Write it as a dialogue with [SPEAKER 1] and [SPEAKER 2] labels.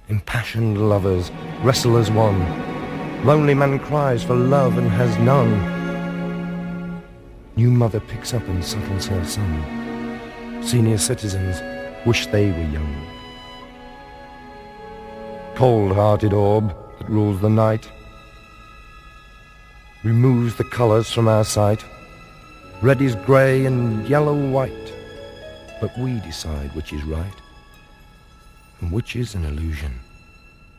[SPEAKER 1] Impassioned lovers wrestle as one. Lonely man cries for love and has none. New mother picks up and settles her son. Senior citizens wish they were young. Cold-hearted orb that rules the night removes the colours from our sight. Red is grey and yellow white, but we decide which is right and which is an illusion.